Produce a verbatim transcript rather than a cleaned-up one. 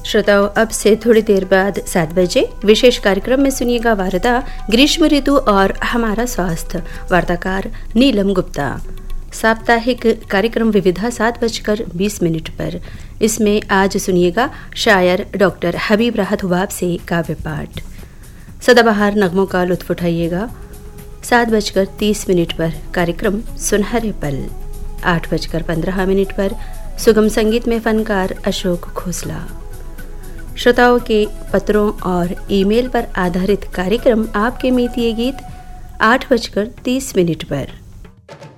श्रोताओं, अब से थोड़ी देर बाद सात बजे विशेष कार्यक्रम में सुनिएगा वार्ता ग्रीष्म ऋतु और हमारा स्वास्थ्य। वार्ताकार नीलम गुप्ता। साप्ताहिक कार्यक्रम विविधा सात बजकर बीस मिनट पर। इसमें आज सुनिएगा शायर डॉक्टर हबीब राहत हुबाब से काव्य पाठ। सदाबहार नगमों का लुत्फ उठाइएगा। सात बजकर तीस मिनट पर कार्यक्रम सुनहरे पल। आठ बजकर पंद्रह मिनट पर सुगम संगीत में फनकार अशोक खोसला। श्रोताओं के पत्रों और ईमेल पर आधारित कार्यक्रम आपके मीतीय गीत आठ बजकर तीस मिनट पर।